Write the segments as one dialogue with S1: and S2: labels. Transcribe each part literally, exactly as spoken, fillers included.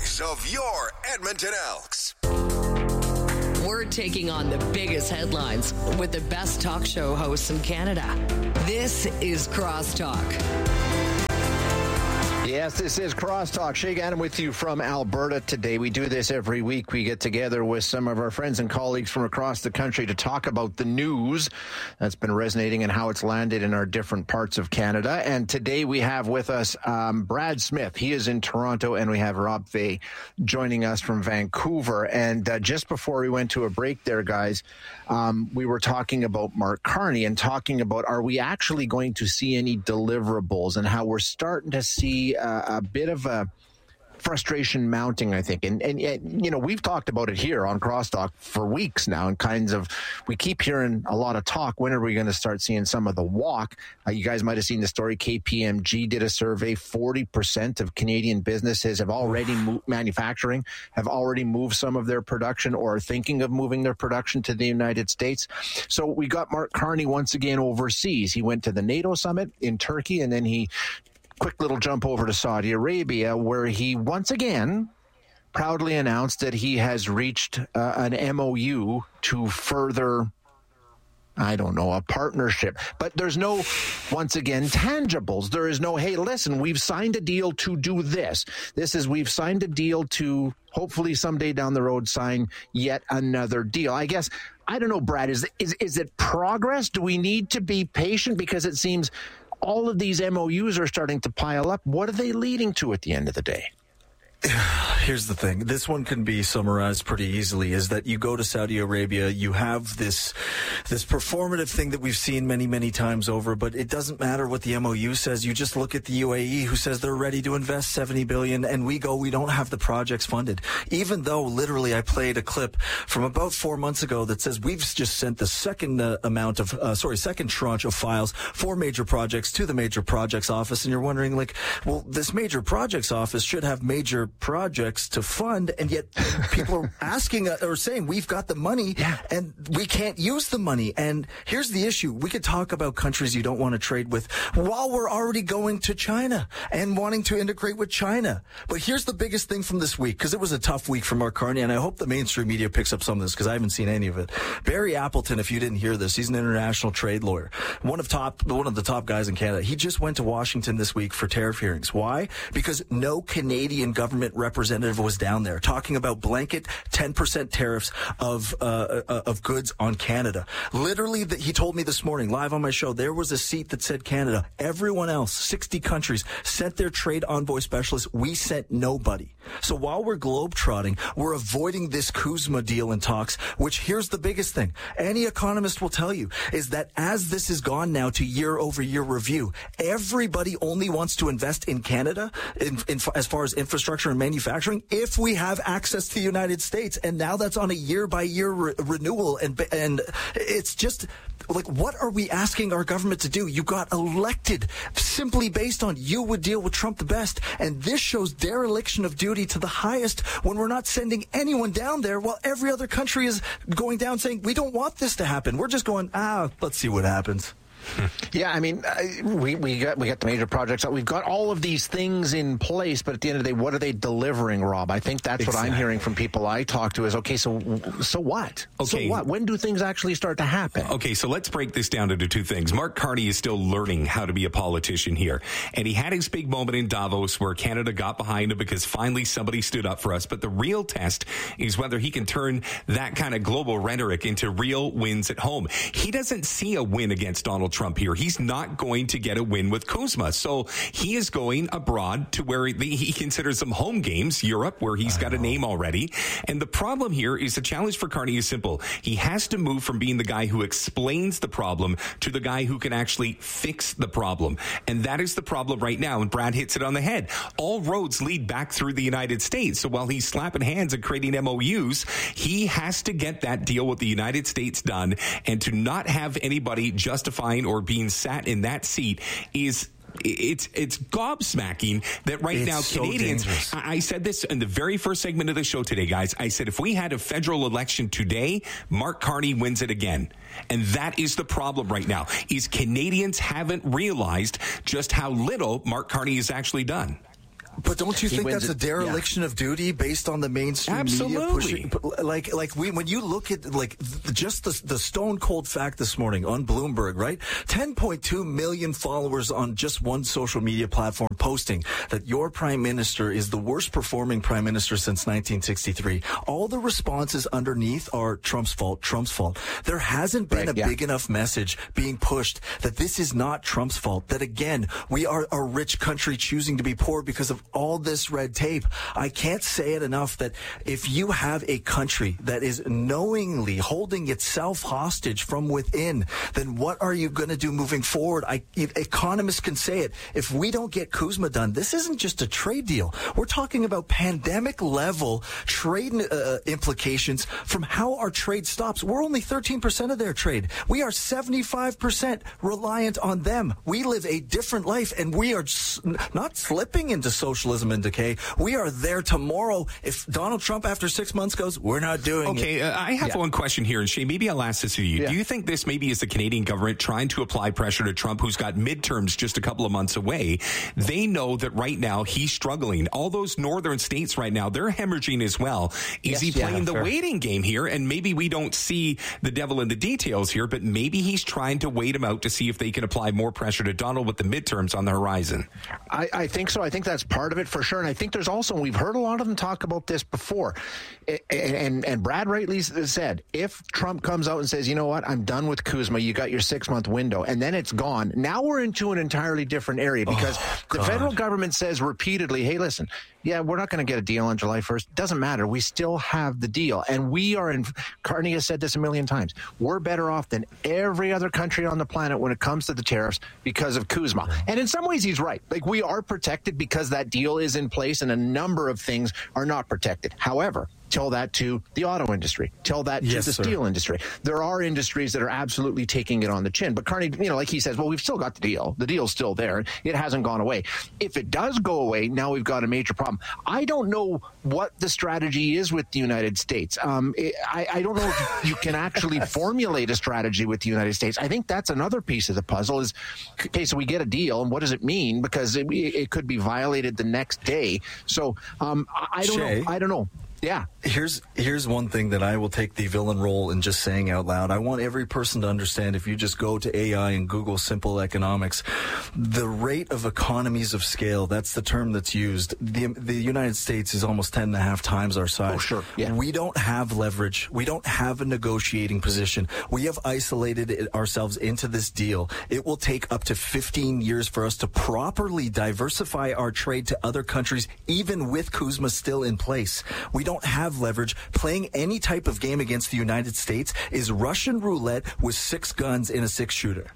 S1: voice of your Edmonton Elks.
S2: We're taking on the biggest headlines with the best talk show hosts in Canada. This is Crosstalk.
S3: Yes, this is Crosstalk. Shay Gannon with you from Alberta today. We do this every week. We get together with some of our friends and colleagues from across the country to talk about the news that's been resonating and how it's landed in our different parts of Canada. And today we have with us um, Brad Smith. He is in Toronto, and we have Rob Fay joining us from Vancouver. And uh, just before we went to a break there, guys, um, we were talking about Mark Carney and talking about, are we actually going to see any deliverables, and how we're starting to see Uh, a bit of a frustration mounting, I think. And, and, and, you know, we've talked about it here on Crosstalk for weeks now, and kinds of, we keep hearing a lot of talk. When are we going to start seeing some of the walk? Uh, you guys might have seen the story. K P M G did a survey. forty percent of Canadian businesses have already moved, manufacturing, have already moved some of their production or are thinking of moving their production to the United States. So we got Mark Carney once again overseas. He went to the NATO summit in Turkey, and then he quick little jump over to Saudi Arabia, where he once again proudly announced that he has reached uh, an M O U to further, I don't know, a partnership. But there's no, once again, tangibles. There is no, hey, listen, we've signed a deal to do this. This is, we've signed a deal to hopefully someday down the road sign yet another deal. I guess, I don't know, Brad, is is is it progress? Do we need to be patient? Because it seems all of these M O Us are starting to pile up. What are they leading to at the end of the day?
S4: Here's the thing. This one can be summarized pretty easily, is that you go to Saudi Arabia, you have this this performative thing that we've seen many, many times over, but it doesn't matter what the M O U says. You just look at the U A E, who says they're ready to invest seventy billion dollars, and we go, we don't have the projects funded. Even though, literally, I played a clip from about four months ago that says we've just sent the second uh, amount of, uh, sorry, second tranche of files for major projects to the major projects office, and you're wondering, like, well, this major projects office should have major projects to fund, and yet people are asking uh, or saying we've got the money, yeah, and we can't use the money. And here's the issue. We could talk about countries you don't want to trade with while we're already going to China and wanting to integrate with China. But here's the biggest thing from this week, because it was a tough week for Mark Carney, and I hope the mainstream media picks up some of this, because I haven't seen any of it. Barry Appleton, if you didn't hear this, he's an international trade lawyer, one of top one of the top guys in Canada. He just went to Washington this week for tariff hearings. Why? Because no Canadian government representative was down there talking about blanket ten percent tariffs of uh, uh, of goods on Canada. Literally, the, he told me this morning live on my show, there was a seat that said Canada. Everyone else, sixty countries, sent their trade envoy specialists. We sent nobody. So while we're globetrotting, we're avoiding this Kuzma deal in talks, which, here's the biggest thing. Any economist will tell you is that as this has gone now to year over year review, everybody only wants to invest in Canada in, in, as far as infrastructure and manufacturing if we have access to the United States. And now that's on a year by year re- renewal. And, and it's just like, what are we asking our government to do? You got elected simply based on you would deal with Trump the best. And this shows dereliction of duty to the highest when we're not sending anyone down there while every other country is going down saying, we don't want this to happen. We're just going, ah, let's see what happens.
S3: Yeah, I mean, we we got we got the major projects. We've got all of these things in place, but at the end of the day, what are they delivering, Rob? I think that's exactly what I'm hearing from people I talk to is, okay, so so what?
S5: Okay.
S3: So what? When do things actually start to happen?
S5: Okay, so let's break this down into two things. Mark Carney is still learning how to be a politician here, and he had his big moment in Davos where Canada got behind him because finally somebody stood up for us. But the real test is whether he can turn that kind of global rhetoric into real wins at home. He doesn't see a win against Donald Trump here. He's not going to get a win with Kuzma. So he is going abroad to where he, he considers them home games, Europe, where he's got a name already. And the problem here is the challenge for Carney is simple. He has to move from being the guy who explains the problem to the guy who can actually fix the problem. And that is the problem right now. And Brad hits it on the head. All roads lead back through the United States. So while he's slapping hands and creating M O Us, he has to get that deal with the United States done. And to not have anybody justifying or being sat in that seat is it's it's gobsmacking that right
S4: it's
S5: now
S4: so
S5: Canadians,
S4: dangerous.
S5: I, I said this in the very first segment of the show today, guys. I said if we had a federal election today, Mark Carney wins it again. And that is the problem right now, is Canadians haven't realized just how little Mark Carney has actually done.
S4: But don't you
S3: He
S4: think that's
S3: it,
S4: a dereliction yeah. of duty based on the mainstream
S5: Absolutely.
S4: media pushing? Like, like we, when you look at like just the, the stone cold fact this morning on Bloomberg, right? ten point two million followers on just one social media platform posting that your prime minister is the worst performing prime minister since nineteen sixty-three. All the responses underneath are Trump's fault, Trump's fault. There hasn't been right, a yeah. big enough message being pushed that this is not Trump's fault. That again, we are a rich country choosing to be poor because of all this red tape. I can't say it enough that if you have a country that is knowingly holding itself hostage from within, then what are you going to do moving forward? I, economists can say it. If we don't get Kuzma done, this isn't just a trade deal. We're talking about pandemic level trade uh, implications from how our trade stops. We're only thirteen percent of their trade. We are seventy-five percent reliant on them. We live a different life, and we are not slipping into socialism and decay. We are there tomorrow. If Donald Trump after six months goes, we're not doing
S5: okay,
S4: it.
S5: Okay, uh, I have yeah. one question here, and Shay, maybe I'll ask this to you. Yeah. Do you think this maybe is the Canadian government trying to apply pressure to Trump, who's got midterms just a couple of months away? They know that right now he's struggling. All those northern states right now, they're hemorrhaging as well. Is yes, he playing yeah, the sure. waiting game here? And maybe we don't see the devil in the details here, but maybe he's trying to wait him out to see if they can apply more pressure to Donald with the midterms on the horizon.
S3: I, I think so. I think that's part of it for sure. And I think there's also, we've heard a lot of them talk about this before. And, and, and Brad rightly said, if Trump comes out and says, you know what, I'm done with Kuzma, you got your six month window, and then it's gone. Now we're into an entirely different area because oh, the federal government says repeatedly, hey, listen, yeah, we're not going to get a deal on July first. Doesn't matter. We still have the deal. And we are in, Carney has said this a million times, we're better off than every other country on the planet when it comes to the tariffs because of Kuzma. And in some ways, he's right. Like, we are protected because that deal is in place and a number of things are not protected. However, tell that to the auto industry. Tell that to yes, the steel sir. industry. There are industries that are absolutely taking it on the chin. But Carney, you know, like he says, well, we've still got the deal. The deal's still there. It hasn't gone away. If it does go away, now we've got a major problem. I don't know what the strategy is with the United States. Um, it, I, I don't know if you can actually formulate a strategy with the United States. I think that's another piece of the puzzle is, okay, so we get a deal, and what does it mean? Because it, it could be violated the next day. So um, I, I don't
S4: Shay.
S3: know. I don't know. Yeah.
S4: Here's here's one thing that I will take the villain role in just saying out loud. I want every person to understand, if you just go to A I and Google simple economics, the rate of economies of scale, that's the term that's used. The, the United States is almost ten and a half times our size.
S3: Oh, sure. Yeah.
S4: We don't have leverage. We don't have a negotiating position. We have isolated it ourselves into this deal. It will take up to fifteen years for us to properly diversify our trade to other countries, even with Kuzma still in place. We don't have leverage. Playing any type of game against the United States is Russian roulette with six guns in a six-shooter.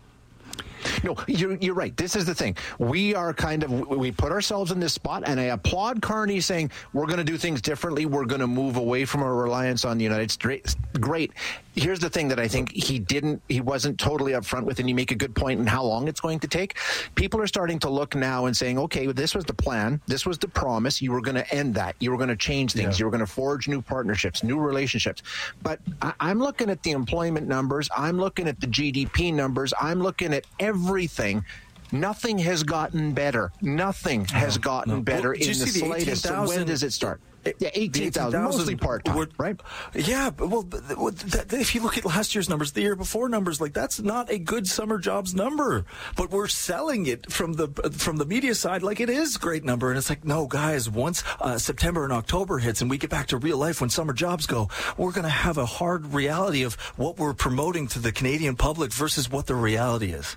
S3: No, you're, you're right. This is the thing. We are kind of, we put ourselves in this spot, and I applaud Carney saying we're going to do things differently. We're going to move away from our reliance on the United States. Great. Here's the thing that I think he didn't, he wasn't totally upfront with, and you make a good point in how long it's going to take. People are starting to look now and saying, okay, this was the plan. This was the promise. You were going to end that. You were going to change things. Yeah. You were going to forge new partnerships, new relationships. But I, I'm looking at the employment numbers. I'm looking at the G D P numbers. I'm looking at everything. Nothing has gotten better. Nothing has no, gotten no. better well, in the slightest. So when does it start? Yeah, eighteen thousand, mostly part-time, right?
S4: Yeah, well, if you look at last year's numbers, the year before numbers, like, that's not a good summer jobs number. But we're selling it from the from the media side like it is a great number. And it's like, no, guys, once uh, September and October hits and we get back to real life when summer jobs go, we're going to have a hard reality of what we're promoting to the Canadian public versus what the reality is.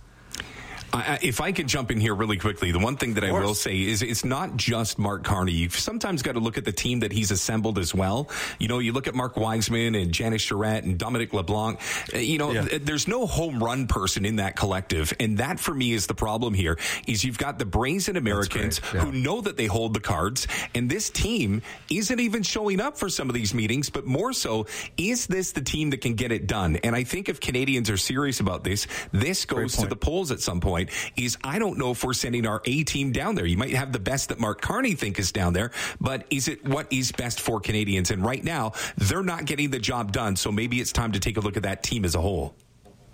S5: I, if I could jump in here really quickly, the one thing that I will say is it's not just Mark Carney. You've sometimes got to look at the team that he's assembled as well. You know, you look at Mark Wiseman and Janice Charette and Dominic LeBlanc. You know, yeah. th- there's no home run person in that collective. And that, for me, is the problem here, is you've got the brazen Americans yeah. who know that they hold the cards. And this team isn't even showing up for some of these meetings, but more so, is this the team that can get it done? And I think if Canadians are serious about this, this goes to the polls at some point. Is I don't know if we're sending our A team down there. You might have the best that Mark Carney think is down there, but is it what is best for Canadians? And right now, they're not getting the job done. So maybe it's time to take a look at that team as a whole.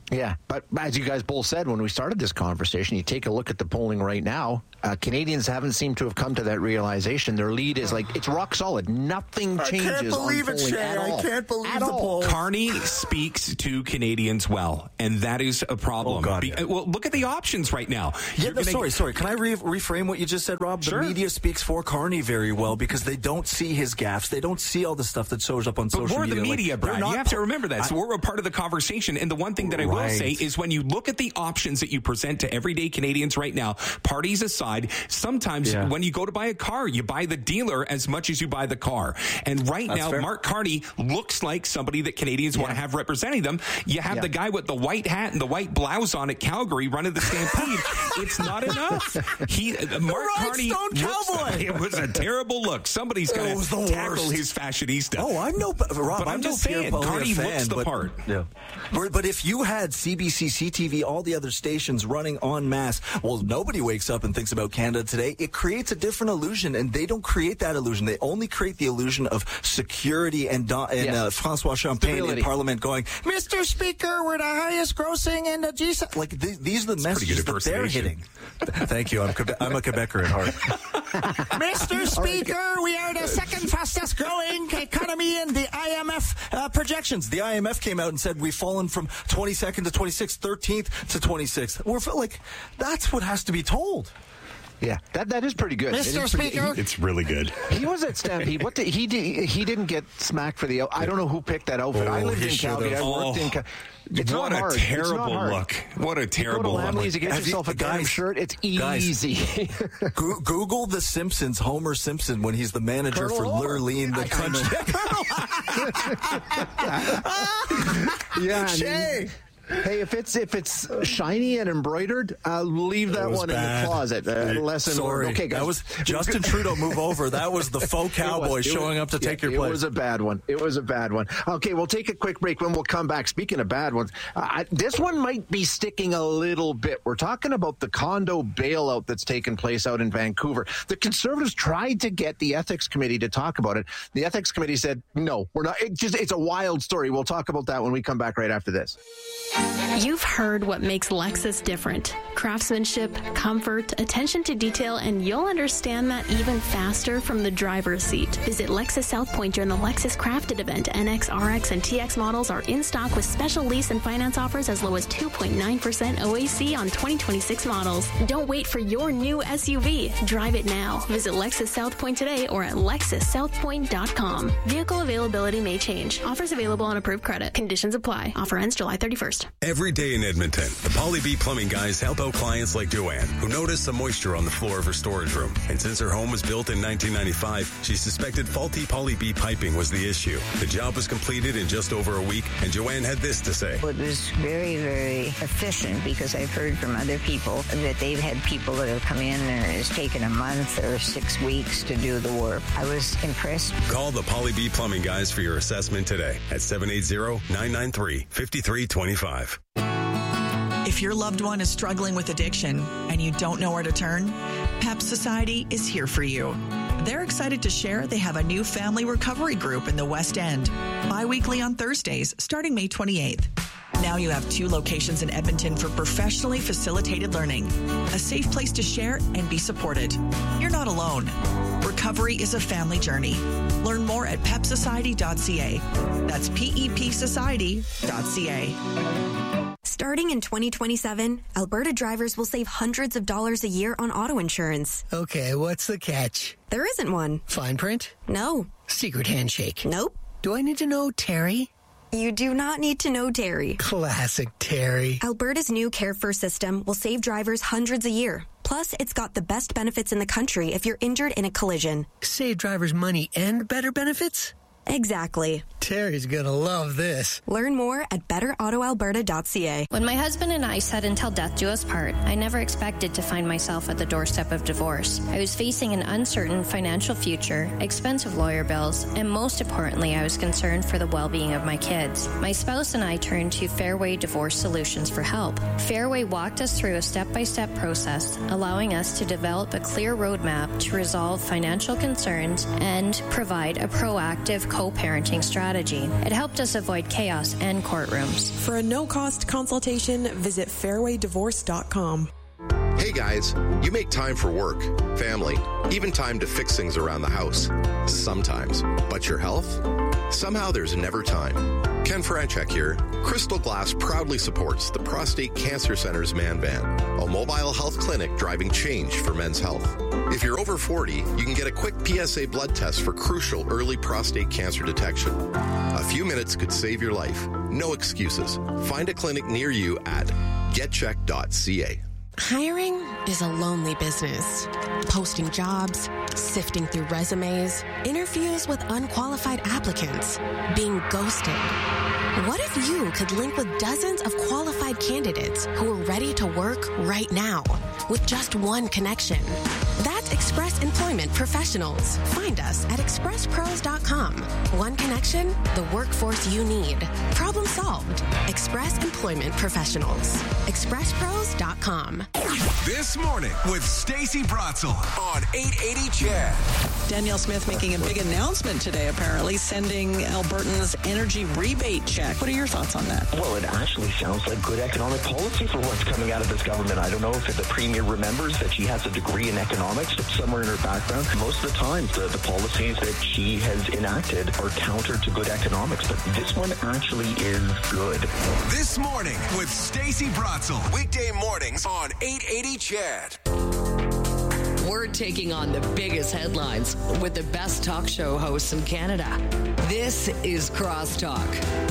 S3: Yeah, but as you guys both said when we started this conversation, you take a look at the polling right now, uh, Canadians haven't seemed to have come to that realization. Their lead is like, it's rock solid. Nothing changes
S4: I can't believe
S3: on
S4: it,
S3: polling
S4: Shay.
S3: at all.
S4: I can't believe
S3: at
S4: the
S3: all.
S4: poll.
S5: Carney speaks to Canadians well, and that is a problem.
S4: Oh, God,
S5: Be-
S4: yeah.
S5: Well, look at the options right now.
S4: Yeah,
S5: You're
S4: no,
S5: gonna-
S4: sorry, sorry. Can I re- reframe what you just said, Rob?
S5: Sure.
S4: The media speaks for Carney very well because they don't see his gaffes. They don't see all the stuff that shows up on
S5: But
S4: social
S5: we're
S4: media.
S5: the media,
S4: like,
S5: Brad.
S4: they're not
S5: You have to
S4: po-
S5: remember that.
S4: I-
S5: So we're a part of the conversation. And the one thing that I will
S4: Right.
S5: say is when you look at the options that you present to everyday Canadians right now, parties aside, sometimes
S4: Yeah.
S5: when you go to buy a car, you buy the dealer as much as you buy the car. And right
S4: That's
S5: now,
S4: fair.
S5: Mark Carney looks like somebody that Canadians want to have representing them. You have
S3: Yeah.
S5: the guy with the white hat and the white blouse on at Calgary running the Stampede. It's not enough. He, uh, Mark Carney,
S4: Rhinestone
S5: looks-
S4: Cowboy.
S5: it was a terrible look. Somebody's
S4: It
S5: got
S4: was
S5: to
S4: the
S5: tackle
S4: worst.
S5: his fashionista.
S4: Oh, I'm no, Rob.
S5: But I'm
S4: I'm
S5: just
S4: no Pierre
S5: saying,
S4: Polier
S5: Carney
S4: fan,
S5: looks the
S4: but,
S5: part.
S4: Yeah. But, but if you had C B C, C T V, all the other stations running en masse, well, nobody wakes up and thinks about Canada today. It creates a different illusion, and they don't create that illusion. They only create the illusion of security and, Don, and
S3: Yes.
S4: uh, Francois Champagne
S3: Stability.
S4: in Parliament going, Mister Speaker, we're the highest grossing in the G seven. Like, th- these are the
S5: pretty good
S4: messages that they're
S5: impersonation.
S4: hitting. Thank you. I'm, Quebec- I'm a Quebecer at heart. Mister Speaker, we are the second fastest growing economy in the I M F uh, projections. The I M F came out and said we've fallen from twenty-second to twenty-sixth, thirteenth to twenty-sixth. We're like, that's what has to be told.
S3: Yeah, that that is pretty good. It
S4: Mister
S3: is pretty-
S4: Speaker.
S5: It's really good.
S3: He, he was at Stampede. What did, he did? He didn't get smacked for the. I don't know who picked that outfit.
S4: Oh,
S3: I lived
S4: he
S3: in
S4: should
S3: Calgary.
S4: have.
S3: I worked
S5: Oh.
S3: in. Cal- It's
S5: what
S3: not
S5: a
S3: hard. It's not
S5: terrible
S3: hard.
S5: look. What a
S3: Go to
S5: terrible look.
S3: Lamley's and get
S4: Have you-
S3: yourself a denim
S4: guys-
S3: shirt. It's
S4: guys.
S3: easy.
S4: Go- Google The Simpsons, Homer Simpson, when he's the manager
S3: Colonel
S4: for
S3: Homer.
S4: Lurleen, the
S3: I- I
S4: country.
S3: yeah. I mean,
S4: Shay.
S3: Hey, if it's if it's shiny and embroidered, uh, leave that
S4: was
S3: one in
S4: bad.
S3: the closet. Uh, lesson
S4: Sorry.
S3: learned. Okay, guys.
S4: That was Justin Trudeau, move over. That was the faux cowboy
S3: It was- it
S4: showing
S3: was-
S4: up to
S3: yeah,
S4: take your
S3: it
S4: place.
S3: It was a bad one. It was a bad one. Okay, we'll take a quick break. When we'll come back, speaking of bad ones, uh, I, this one might be sticking a little bit. We're talking about the condo bailout that's taken place out in Vancouver. The Conservatives tried to get the Ethics Committee to talk about it. The Ethics Committee said, no, we're not. It just It's a wild story. We'll talk about that when we come back right after this.
S6: You've heard what makes Lexus different. Craftsmanship, comfort, attention to detail, and you'll understand that even faster from the driver's seat. Visit Lexus South Point during the Lexus Crafted event. N X, R X, and T X models are in stock with special lease and finance offers as low as two point nine percent O A C on twenty twenty-six models. Don't wait for your new S U V. Drive it now. Visit Lexus South Point today or at lexus south point dot com. Vehicle availability may change. Offers available on approved credit. Conditions apply. Offer ends July thirty-first.
S1: Every day in Edmonton, the Polly B Plumbing guys help out clients like Joanne, who noticed some moisture on the floor of her storage room. And since her home was built in nineteen ninety-five, she suspected faulty Polly B piping was the issue. The job was completed in just over a week, and Joanne had this to say.
S7: It was very, very efficient because I've heard from other people that they've had people that have come in and it's taken a month or six weeks to do the work. I was impressed.
S1: Call the Polly B Plumbing guys for your assessment today at seven eight zero, nine nine three, five three two five.
S8: If your loved one is struggling with addiction and you don't know where to turn, PEP Society is here for you. They're excited to share they have a new family recovery group in the West End, bi-weekly on Thursdays, starting May twenty-eighth. Now you have two locations in Edmonton for professionally facilitated learning, a safe place to share and be supported. You're not alone. Recovery is a family journey. Learn more at pep society dot c a. That's P E P society dot c a.
S9: Starting in twenty twenty-seven, Alberta drivers will save hundreds of dollars a year on auto insurance.
S10: Okay, what's the catch?
S9: There isn't one.
S10: Fine print?
S9: No.
S10: Secret handshake?
S9: Nope.
S10: Do I need to know Terry?
S9: You do not need to know Terry.
S10: Classic Terry.
S9: Alberta's new Care First system will save drivers hundreds a year. Plus, it's got the best benefits in the country if you're injured in a collision.
S10: Save drivers money and better benefits?
S9: Exactly.
S10: Terry's gonna love this.
S9: Learn more at better auto alberta dot c a.
S11: When my husband and I said until death do us part, I never expected to find myself at the doorstep of divorce. I was facing an uncertain financial future, expensive lawyer bills, and most importantly, I was concerned for the well-being of my kids. My spouse and I turned to Fairway Divorce Solutions for help. Fairway walked us through a step-by-step process, allowing us to develop a clear roadmap to resolve financial concerns and provide a proactive co-parenting strategy. strategy. It helped us avoid chaos and courtrooms.
S12: For a no-cost consultation, visit fairway divorce dot com.
S13: Hey guys, you make time for work, family, even time to fix things around the house. Sometimes. But your health? Somehow there's never time. Ken Franchek here. Crystal Glass proudly supports the Prostate Cancer Center's Man Van, a mobile health clinic driving change for men's health. If you're over forty, you can get a quick P S A blood test for crucial early prostate cancer detection. A few minutes could save your life. No excuses. Find a clinic near you at get check dot c a.
S14: Hiring is a lonely business. Posting jobs, sifting through resumes, interviews with unqualified applicants, being ghosted. What if you could link with dozens of qualified candidates who are ready to work right now with just one connection? That's Express Employment Professionals. Find us at express pros dot com. One connection, the workforce you need. Problem solved. Express Employment Professionals. express pros dot com.
S15: This morning with Stacey Bratzel on eight eighty C H E D.
S8: Danielle Smith making a big announcement today, apparently, sending Albertans energy rebate check. What are your thoughts on that?
S16: Well, it actually sounds like good economic policy for what's coming out of this government. I don't know if the Premier remembers that she has a degree in economics somewhere in her background. Most of the time, the, the policies that she has enacted are counter to good economics, but this one actually is good.
S15: This morning with Stacey Bratzel. Weekday mornings on eight eighty C H E D.
S2: We're taking on the biggest headlines with the best talk show hosts in Canada. This is Crosstalk.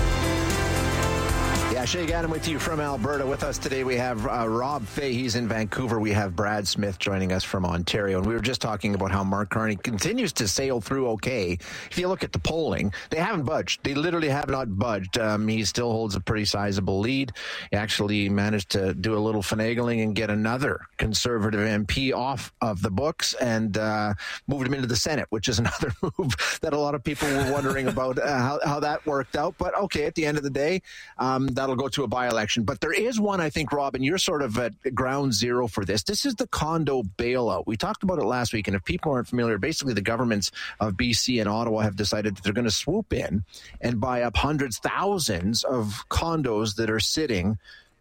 S3: Yeah, Shay Gannon with you from Alberta. With us today, we have uh, Rob Fay. He's in Vancouver. We have Brad Smith joining us from Ontario. And we were just talking about how Mark Carney continues to sail through okay. If you look at the polling, they haven't budged. They literally have not budged. Um, he still holds a pretty sizable lead. He actually managed to do a little finagling and get another Conservative M P off of the books and uh, moved him into the Senate, which is another move that a lot of people were wondering about uh, how, how that worked out. But okay, at the end of the day, um, that'll go to a by-election. But there is one, I think, Robin, you're sort of at ground zero for this. This is the condo bailout. We talked about it last week, and if people aren't familiar, basically the governments of B C and Ottawa have decided that they're going to swoop in and buy up hundreds, thousands of condos that are sitting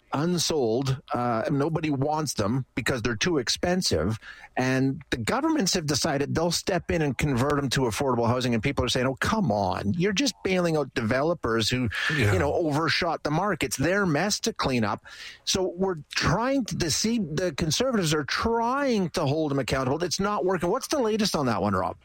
S3: unsold. Uh, nobody wants them because they're too expensive. And the governments have decided they'll step in and convert them to affordable housing. And people are saying, oh, come on. You're just bailing out developers who, yeah. you know, overshot the mark. It's their mess to clean up. So we're trying to deceive. The Conservatives are trying to hold them accountable. It's not working. What's the latest on that one, Rob?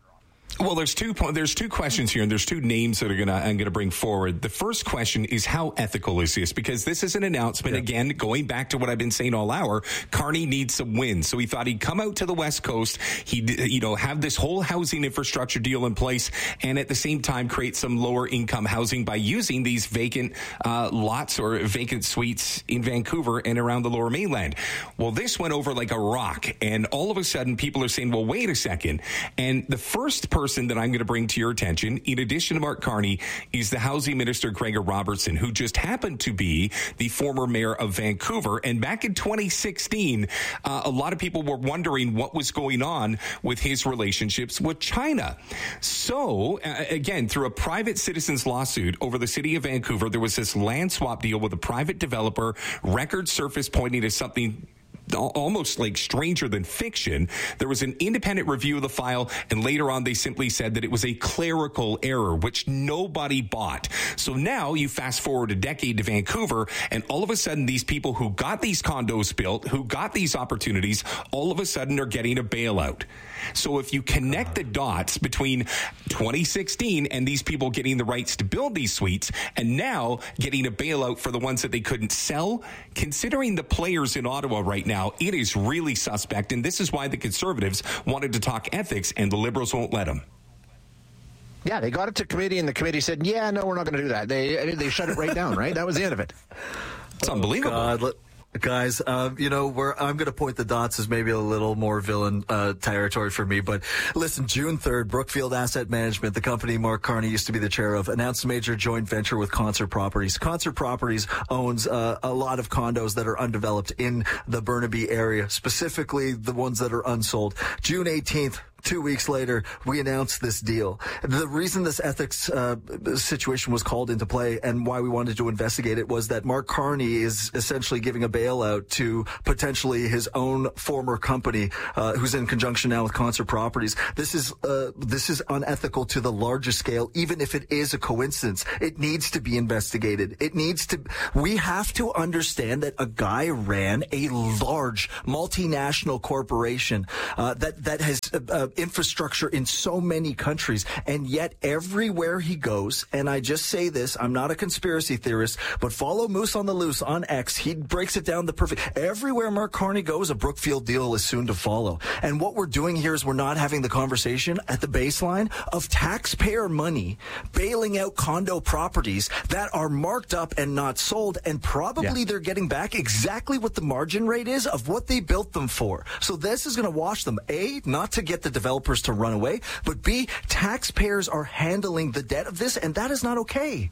S5: Well, there's two there's two questions here, and there's two names that are gonna I'm gonna bring forward. The first question is, how ethical is this? Because this is an announcement, yeah. again, going back to what I've been saying all hour. Carney needs some wins, so he thought he'd come out to the West Coast, he'd you know have this whole housing infrastructure deal in place, and at the same time create some lower income housing by using these vacant uh, lots or vacant suites in Vancouver and around the Lower Mainland. Well, this went over like a rock, and all of a sudden, people are saying, "Well, wait a second." And the first person person that I'm going to bring to your attention, in addition to Mark Carney, is the Housing Minister, Gregor Robertson, who just happened to be the former mayor of Vancouver. And back in twenty sixteen, uh, a lot of people were wondering what was going on with his relationships with China. So, uh, again, through a private citizen's lawsuit over the city of Vancouver, there was this land swap deal with a private developer, record surface pointing to something almost like stranger than fiction. There was an independent review of the file, and later on they simply said that it was a clerical error, which nobody bought. So now you fast forward a decade to Vancouver, and all of a sudden these people who got these condos built, who got these opportunities, all of a sudden are getting a bailout. So if you connect the dots between twenty sixteen and these people getting the rights to build these suites and now getting a bailout for the ones that they couldn't sell, considering the players in Ottawa right now, it is really suspect. And this is why the Conservatives wanted to talk ethics and the Liberals won't let them.
S3: Yeah, they got it to committee and the committee said, yeah, no, we're not going to do that. They they shut it right down, right? That was the end of it.
S5: It's oh, unbelievable.
S4: God, let- Guys, um, you know, where I'm going to point the dots is maybe a little more villain uh, territory for me. But listen, June third, Brookfield Asset Management, the company Mark Carney used to be the chair of, announced a major joint venture with Concert Properties. Concert Properties owns uh, a lot of condos that are undeveloped in the Burnaby area, specifically the ones that are unsold. June eighteenth, two weeks later, we announced this deal. The reason this ethics uh, situation was called into play and why we wanted to investigate it was that Mark Carney is essentially giving a bailout to potentially his own former company, uh, who's in conjunction now with Concert Properties. This is uh, this is unethical to the largest scale, even if it is a coincidence. It needs to be investigated. It needs to. We have to understand that a guy ran a large multinational corporation uh, that that has uh, uh, infrastructure in so many countries, and yet everywhere he goes, and I just say this, I'm not a conspiracy theorist, but follow Moose on the Loose on X. He breaks it down the perfect. Everywhere Mark Carney goes, a Brookfield deal is soon to follow. And what we're doing here is we're not having the conversation at the baseline of taxpayer money bailing out condo properties that are marked up and not sold, and probably yeah. they're getting back exactly what the margin rate is of what they built them for. So this is going to wash them. A, not to get the developers to run away, but B, taxpayers are handling the debt of this, and that is not okay.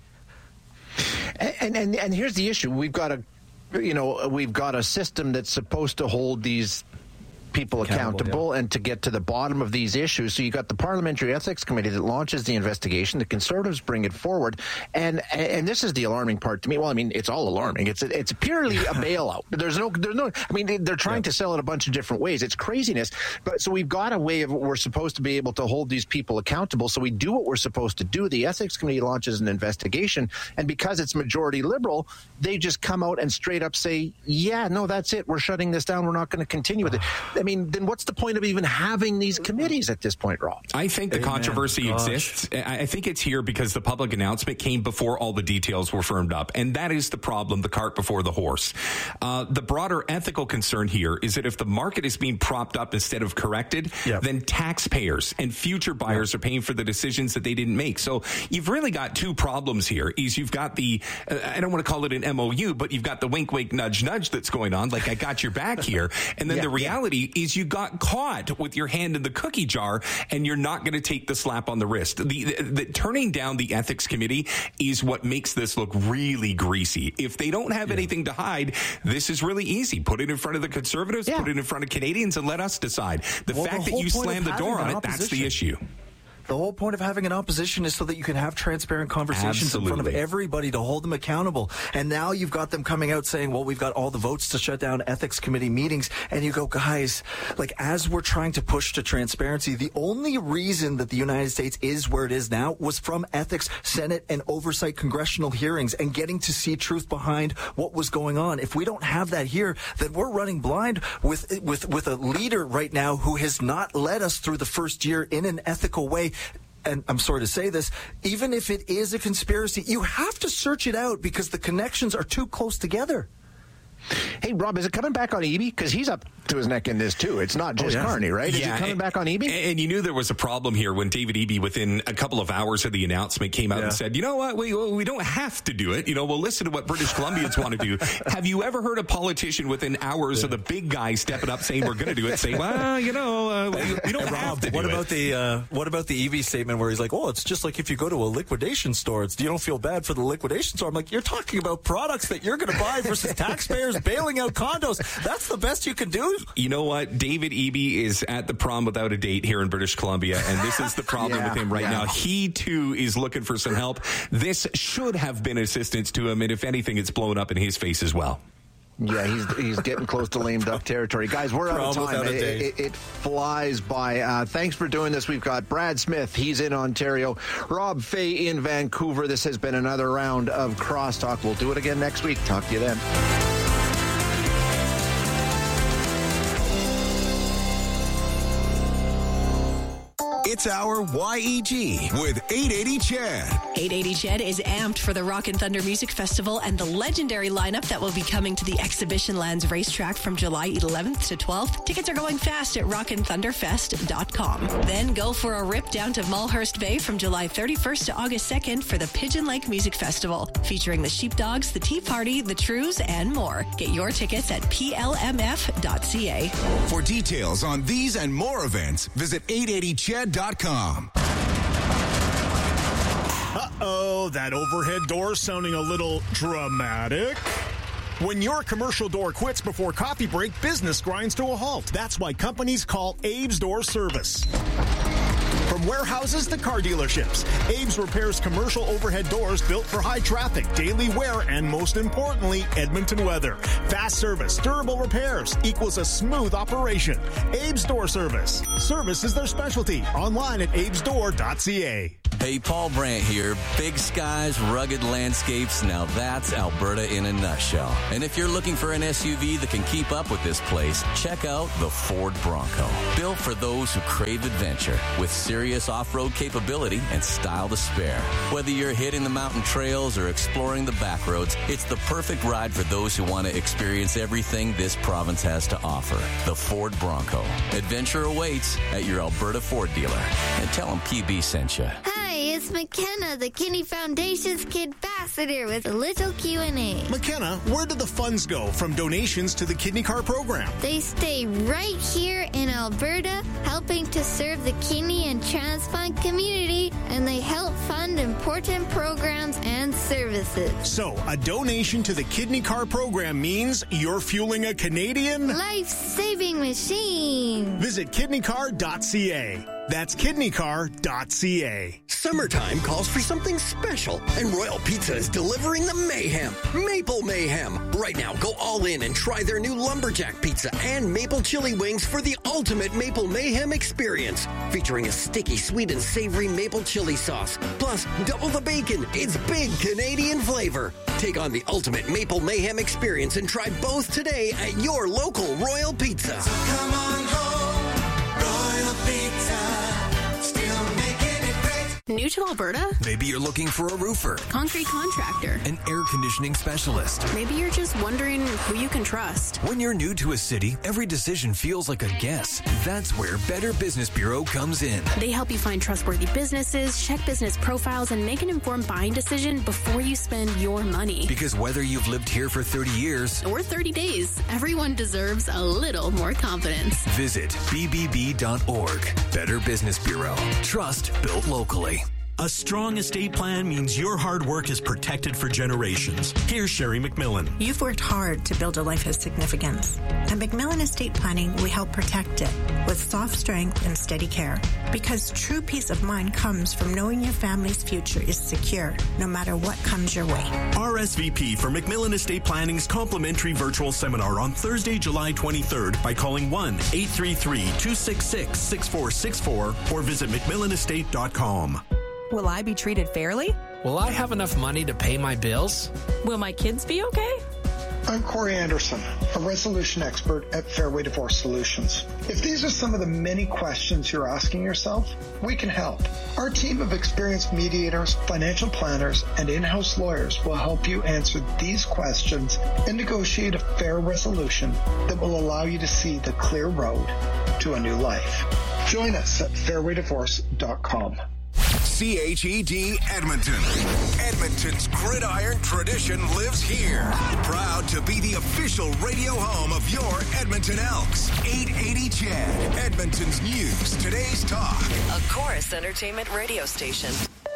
S3: And and and here's the issue: we've got a, you know, we've got a system that's supposed to hold these people accountable, accountable yeah. and to get to the bottom of these issues. So you got the Parliamentary Ethics Committee that launches the investigation. The Conservatives bring it forward, and and this is the alarming part to me. Well, I mean, it's all alarming. It's it's purely a bailout. There's no there's no. I mean, they're trying yeah. to sell it a bunch of different ways. It's craziness. But so we've got a way of we're supposed to be able to hold these people accountable. So we do what we're supposed to do. The Ethics Committee launches an investigation, and because it's majority Liberal, they just come out and straight up say, "Yeah, no, that's it. We're shutting this down. We're not going to continue with it." I mean, then what's the point of even having these committees at this point, Rob?
S5: I think the Amen. controversy Gosh. exists. I think it's here because the public announcement came before all the details were firmed up. And that is the problem, the cart before the horse. Uh, the broader ethical concern here is that if the market is being propped up instead of corrected, yep. then taxpayers and future buyers yep. are paying for the decisions that they didn't make. So you've really got two problems here. Is you've got the, uh, I don't want to call it an M O U, but you've got the wink, wink, nudge, nudge that's going on. Like, I got your back here. And then yeah, the reality yeah. is you got caught with your hand in the cookie jar, and you're not going to take the slap on the wrist. The, the, the turning down the ethics committee is what makes this look really greasy. If they don't have yeah. anything to hide, this is really easy. Put it in front of the Conservatives, yeah. put it in front of Canadians, and let us decide. The well, fact the that you slammed the door on it, that's the issue.
S4: The whole point of having an opposition is so that you can have transparent conversations
S5: Absolutely.
S4: in front of everybody to hold them accountable. And now you've got them coming out saying, well, we've got all the votes to shut down ethics committee meetings. And you go, guys, like, as we're trying to push to transparency, the only reason that the United States is where it is now was from ethics, Senate, and oversight congressional hearings and getting to see truth behind what was going on. If we don't have that here, then we're running blind with, with, with a leader right now who has not led us through the first year in an ethical way. And I'm sorry to say this, even if it is a conspiracy, you have to search it out because the connections are too close together.
S3: Hey, Rob, is it coming back on Eby? Because he's up to his neck in this, too. It's not just oh, yeah. Carney, right? Is yeah, it coming
S5: and,
S3: back on Eby?
S5: And you knew there was a problem here when David Eby, within a couple of hours of the announcement, came out yeah. and said, you know what, we we don't have to do it. You know, we'll listen to what British Columbians want to do. Have you ever heard a politician within hours yeah. of the big guy stepping up saying we're going to do it, say, well, you know, uh, we, we don't
S4: hey,
S5: have
S4: Rob,
S5: to do
S4: what
S5: it.
S4: About the, uh, what about the Eby statement where he's like, oh, it's just like if you go to a liquidation store, it's, you don't feel bad for the liquidation store. I'm like, you're talking about products that you're going to buy versus taxpayers bailing out condos. That's the best you can do.
S5: You know what? David Eby is at the prom without a date here in British Columbia, and this is the problem yeah, with him right yeah. now. He, too, is looking for some help. This should have been assistance to him, and if anything, it's blown up in his face as well.
S3: Yeah, he's he's getting close to lame duck territory. Guys, we're out of time. It, it, it flies by. Uh, thanks for doing this. We've got Brad Smith. He's in Ontario. Rob Fay in Vancouver. This has been another round of Crosstalk. We'll do it again next week. Talk to you then.
S15: It's our Y E G with eight eighty C H E D.
S17: eight eighty C H E D is amped for the Rock and Thunder Music Festival and the legendary lineup that will be coming to the Exhibition Lands racetrack from July eleventh to twelfth. Tickets are going fast at rock and thunder fest dot com. Then go for a rip down to Mulhurst Bay from July thirty-first to August second for the Pigeon Lake Music Festival, featuring the Sheepdogs, the Tea Party, the Trews, and more. Get your tickets at P L M F dot C A.
S15: For details on these and more events, visit eight eighty C H E D dot com.
S18: Uh-oh, that overhead door sounding a little dramatic. When your commercial door quits before coffee break, business grinds to a halt. That's why companies call Abe's Door Service. From warehouses to car dealerships, Abe's repairs commercial overhead doors built for high traffic, daily wear, and most importantly, Edmonton weather. Fast service, durable repairs equals a smooth operation. Abe's Door Service. Service is their specialty. Online at abes door dot c a.
S19: Hey, Paul Brandt here. Big skies, rugged landscapes. Now that's Alberta in a nutshell. And if you're looking for an S U V that can keep up with this place, check out the Ford Bronco. Built for those who crave adventure with serious off-road capability and style to spare. Whether you're hitting the mountain trails or exploring the back roads, it's the perfect ride for those who want to experience everything this province has to offer. The Ford Bronco. Adventure awaits at your Alberta Ford dealer. And tell them P B sent you.
S20: Hi, it's McKenna, the Kidney Foundation's Kid Ambassador with a little Q and A.
S18: McKenna, where do the funds go from donations to the Kidney Car program?
S20: They stay right here in Alberta, helping to serve the kidney and transplant community, and they help fund important programs and services.
S18: So, a donation to the Kidney Car program means you're fueling a Canadian
S20: life-saving machine.
S18: Visit kidney car dot c a. That's kidney car dot c a.
S21: Summertime calls for something special, and Royal Pizza is delivering the mayhem. Maple Mayhem. Right now, go all in and try their new Lumberjack Pizza and Maple Chili Wings for the ultimate Maple Mayhem experience. Featuring a sticky, sweet, and savory maple chili sauce. Plus, double the bacon. It's big Canadian flavor. Take on the ultimate Maple Mayhem experience and try both today at your local Royal Pizza.
S22: So come on home, Royal Pizza. Still making it great.
S17: New to Alberta?
S15: Maybe you're looking for a roofer,
S17: Concrete contractor,
S15: an air conditioning specialist.
S17: Maybe you're just wondering who you can trust.
S15: When you're new to a city, every decision feels like a guess. That's where Better Business Bureau comes in.
S6: They help you find trustworthy businesses, check business profiles, and make an informed buying decision before you spend your money.
S15: Because whether you've lived here for thirty years
S6: or thirty days, everyone deserves a little more confidence.
S15: Visit b b b dot org. Better Business Bureau. Trust built locally.
S23: A strong estate plan means your hard work is protected for generations. Here's Sherry McMillan.
S24: You've worked hard to build a life of significance. At McMillan Estate Planning, we help protect it with soft strength and steady care. Because true peace of mind comes from knowing your family's future is secure, no matter what comes your way.
S23: R S V P for McMillan Estate Planning's complimentary virtual seminar on Thursday, July twenty-third by calling one eight three three, two six six, six four six four or visit mcmillan estate dot com.
S25: Will I be treated fairly?
S26: Will I have enough money to pay my bills?
S25: Will my kids be okay?
S27: I'm Corey Anderson, a resolution expert at Fairway Divorce Solutions. If these are some of the many questions you're asking yourself, we can help. Our team of experienced mediators, financial planners, and in-house lawyers will help you answer these questions and negotiate a fair resolution that will allow you to see the clear road to a new life. Join us at fairway divorce dot com.
S15: C H E D Edmonton. Edmonton's gridiron tradition lives here. Proud to be the official radio home of your Edmonton Elks. eight eighty C H E D, Edmonton's news, today's talk.
S2: A Chorus Entertainment radio station.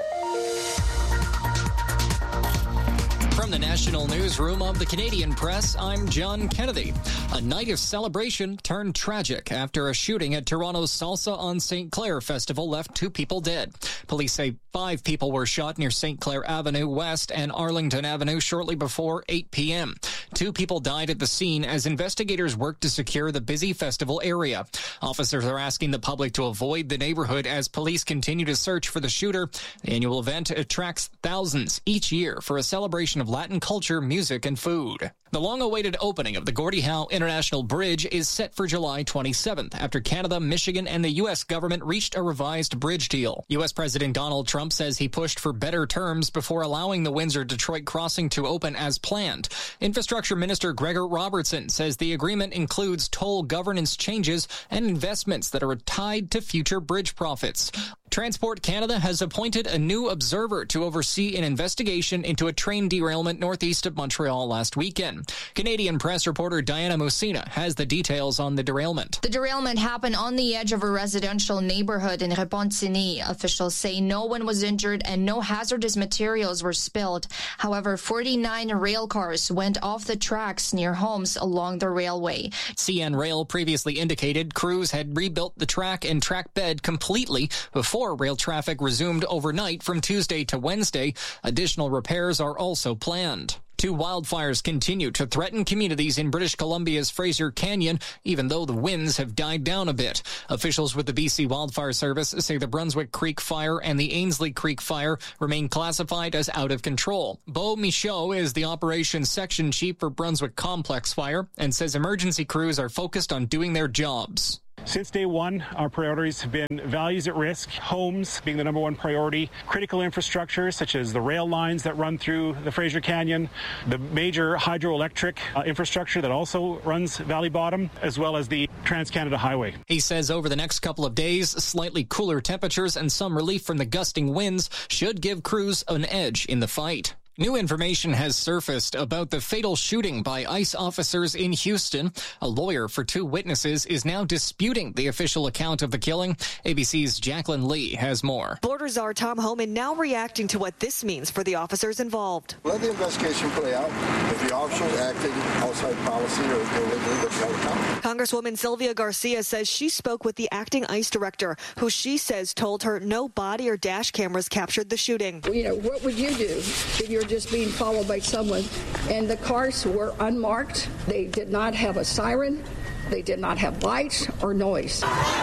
S28: From the National Newsroom of the Canadian Press, I'm John Kennedy. A night of celebration turned tragic after a shooting at Toronto's Salsa on Saint Clair Festival left two people dead. Police say five people were shot near Saint Clair Avenue West and Arlington Avenue shortly before eight p.m. Two people died at the scene as investigators worked to secure the busy festival area. Officers are asking the public to avoid the neighborhood as police continue to search for the shooter. The annual event attracts thousands each year for a celebration of Latin culture, music, and food. The long-awaited opening of the Gordie Howe International Bridge is set for July twenty-seventh after Canada, Michigan, and the U S government reached a revised bridge deal. U S President Donald Trump says he pushed for better terms before allowing the Windsor-Detroit crossing to open as planned. Infrastructure Minister Gregor Robertson says the agreement includes toll governance changes and investments that are tied to future bridge profits. Transport Canada has appointed a new observer to oversee an investigation into a train derailment northeast of Montreal last weekend. Canadian press reporter Diana Musina has the details on the derailment.
S29: The derailment happened on the edge of a residential neighborhood in Repentigny. Officials say no one was injured and no hazardous materials were spilled. However, forty-nine rail cars went off the tracks near homes along the railway.
S28: C N Rail previously indicated crews had rebuilt the track and track bed completely before before rail traffic resumed overnight from Tuesday to Wednesday. Additional repairs are also planned. Two wildfires continue to threaten communities in British Columbia's Fraser Canyon, even though the winds have died down a bit. Officials with the B C Wildfire Service say the Brunswick Creek Fire and the Ainsley Creek Fire remain classified as out of control. Beau Michaud is the operations section chief for Brunswick Complex Fire and says emergency crews are focused on doing their jobs.
S1: Since day one, our priorities have been values at risk, homes being the number one priority, critical infrastructure such as the rail lines that run through the Fraser Canyon, the major hydroelectric uh, infrastructure that also runs Valley Bottom, as well as the Trans-Canada Highway.
S28: He says over the next couple of days, slightly cooler temperatures and some relief from the gusting winds should give crews an edge in the fight. New information has surfaced about the fatal shooting by ICE officers in Houston. A lawyer for two witnesses is now disputing the official account of the killing. A B C's Jacqueline Lee has more.
S7: Florida Czar Tom Homan now reacting to what this means for the officers involved.
S8: Let the investigation play out. If the officers acted outside policy or illegally, that's held accountable.
S7: Congresswoman Sylvia Garcia says she spoke with the acting ICE director, who she says told her no body or dash cameras captured the shooting.
S9: Well, you know, what would you do if you're just being followed by someone? And the cars were unmarked. They did not have a siren. They did not have lights or noise.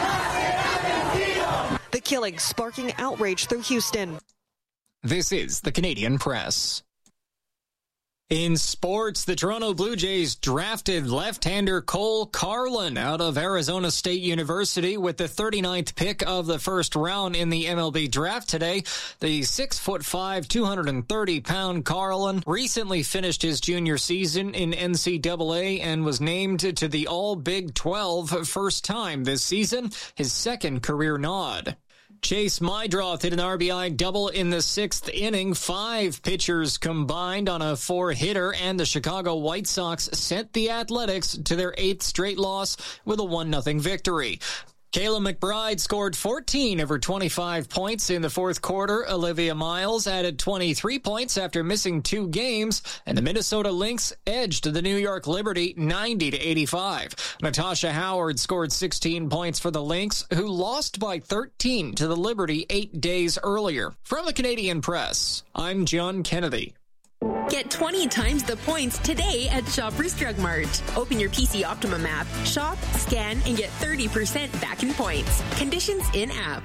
S7: The killing sparking outrage through Houston.
S28: This is the Canadian Press. In sports, the Toronto Blue Jays drafted left-hander Cole Carlin out of Arizona State University with the thirty-ninth pick of the first round in the M L B draft today. The six foot five, two hundred thirty pound Carlin recently finished his junior season in N C double A and was named to the All Big twelve first time this season, his second career nod. Chase Mydroth hit an R B I double in the sixth inning. Five pitchers combined on a four-hitter, and the Chicago White Sox sent the Athletics to their eighth straight loss with a one nothing victory. Kayla McBride scored fourteen of her twenty-five points in the fourth quarter. Olivia Miles added twenty-three points after missing two games, and the Minnesota Lynx edged the New York Liberty ninety to eighty-five. Natasha Howard scored sixteen points for the Lynx, who lost by thirteen to the Liberty eight days earlier. From the Canadian Press, I'm John Kennedy.
S25: Get twenty times the points today at Shoppers Drug Mart. Open your P C Optimum app, shop, scan, and get thirty percent back in points. Conditions in-app.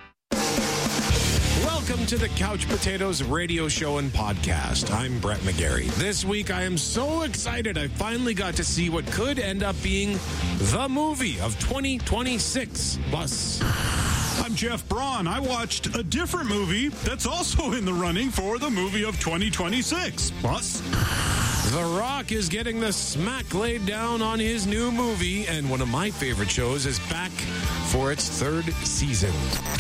S10: Welcome to the Couch Potatoes radio show and podcast. I'm Brett McGarry. This week I am so excited I finally got to see what could end up being the movie of twenty twenty-six. Plus,
S11: I'm Jeff Braun. I watched a different movie that's also in the running for the movie of twenty twenty-six. Plus,
S10: The Rock is getting the smack laid down on his new movie, and one of my favorite shows is back for its third season.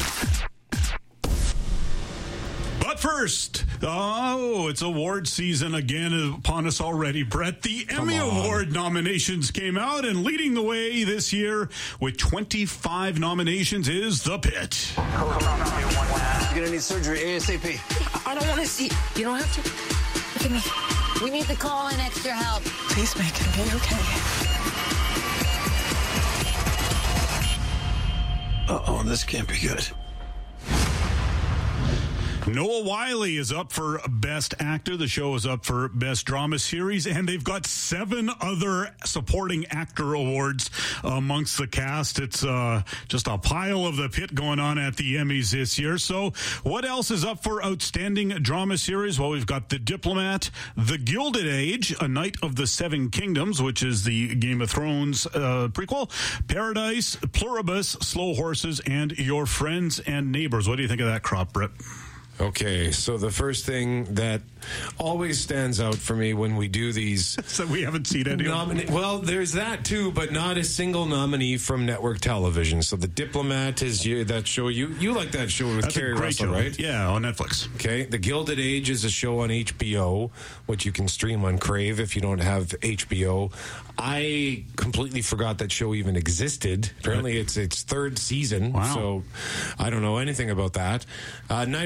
S11: But first, oh, it's award season again upon us already, Brett. The Emmy Award nominations came out, and leading the way this year with twenty-five nominations is The Pit.
S12: You're going to need surgery ASAP.
S13: I don't want to see. You don't have to. Look at me. We need to call in extra help. Please make him be okay.
S11: Uh-oh, this can't be good. Noah Wyle is up for Best Actor. The show is up for Best Drama Series, and they've got seven other supporting actor awards amongst the cast. It's uh, just a pile of The Pit going on at the Emmys this year. So what else is up for Outstanding Drama Series? Well, we've got The Diplomat, The Gilded Age, A Knight of the Seven Kingdoms, which is the Game of Thrones uh, prequel, Paradise, Pluribus, Slow Horses, and Your Friends and Neighbors. What do you think of that crop, Brett?
S10: Okay, so the first thing that always stands out for me when we do these...
S11: so we haven't seen any
S10: nomina- Well, there's that too, but not a single nominee from network television. So The Diplomat is you, that show. You you like that show with
S11: That's
S10: Kerry
S11: a great
S10: Russell,
S11: show.
S10: right?
S11: Yeah, on Netflix.
S10: Okay, The Gilded Age is a show on H B O, which you can stream on Crave if you don't have H B O. I completely forgot that show even existed. Apparently, it's its third season,
S11: wow.
S10: So I don't know anything about that. Uh, Night of the Seven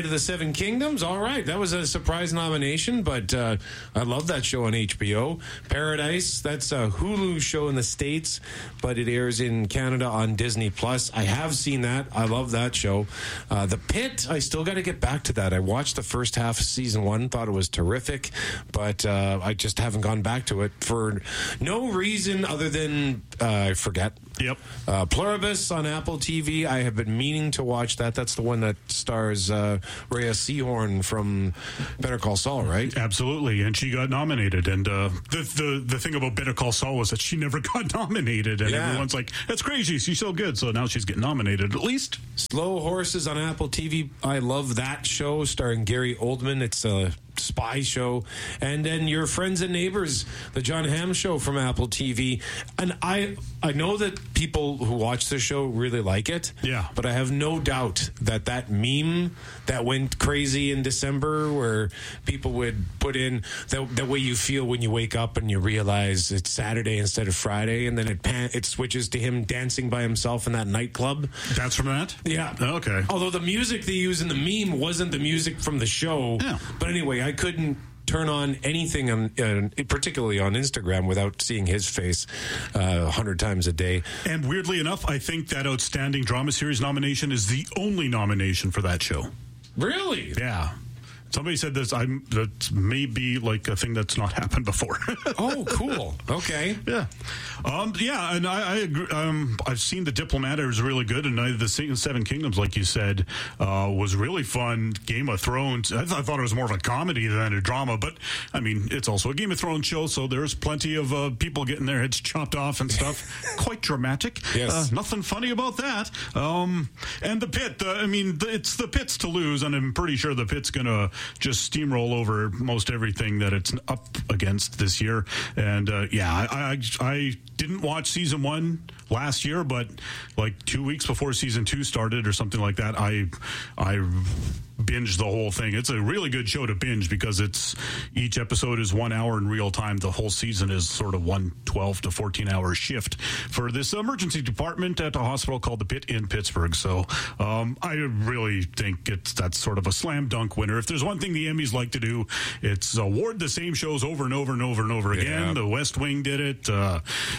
S10: Seven Kingdoms. All right, that was a surprise nomination, but uh, I love that show on H B O. Paradise, that's a Hulu show in the States, but it airs in Canada on Disney Plus. I have seen that. I love that show. Uh, the Pit, I still got to get back to that. I watched the first half of season one, thought it was terrific, but uh, I just haven't gone back to it for no reason other than uh, I forget.
S11: Yep.
S10: Uh, Pluribus on Apple T V. I have been meaning to watch that. That's the one that stars uh, Rhea Seehorn from Better Call Saul, right?
S11: Absolutely, and she got nominated. And uh, the, the the thing about Better Call Saul was that she never got nominated, and
S10: Yeah.
S11: everyone's like, "That's crazy. She's so good." So now she's getting nominated at least.
S10: Slow Horses on Apple T V. I love that show starring Gary Oldman. It's a spy show. And then Your Friends and Neighbors, the John Hamm show from Apple T V. And I I know that people who watch the show really like it.
S11: Yeah.
S10: But I have no doubt that that meme that went crazy in December where people would put in the, the way you feel when you wake up and you realize it's Saturday instead of Friday, and then it pan, it switches to him dancing by himself in that nightclub.
S11: That's from that?
S10: Yeah.
S11: Okay.
S10: Although the music they use in the meme wasn't the music from the show.
S11: Yeah.
S10: But anyway, I couldn't turn on anything, on, uh, particularly on Instagram, without seeing his face uh, a hundred times a day.
S11: And weirdly enough, I think that Outstanding Drama Series nomination is the only nomination for that show.
S10: Really?
S11: Yeah. Somebody said this. I'm that may be like a thing that's not happened before.
S10: Oh, cool. Okay.
S11: Yeah. Um, yeah, and I, I agree. Um, I've seen The Diplomat. It was really good, and I, the Seven Kingdoms, like you said, uh, was really fun. Game of Thrones. I, th- I thought it was more of a comedy than a drama, but I mean, it's also a Game of Thrones show, so there's plenty of uh, people getting their heads chopped off and stuff. Quite dramatic.
S10: Yes.
S11: Uh, nothing funny about that. Um, and the Pit. Uh, I mean, the, it's the Pit's to lose, and I'm pretty sure the Pit's gonna just steamroll over most everything that it's up against this year. And uh, yeah, I, I I didn't watch season one last year, but like two weeks before season two started or something like that, I I binged the whole thing. It's a really good show to binge because it's each episode is one hour in real time. The whole season is sort of one twelve to fourteen hour shift for this emergency department at a hospital called the Pit in Pittsburgh. So um, I really think it's that's sort of a slam dunk winner. If there's one thing the Emmys like to do, it's award the same shows over and over and over and over again.
S10: Yeah.
S11: The West Wing did it. Uh,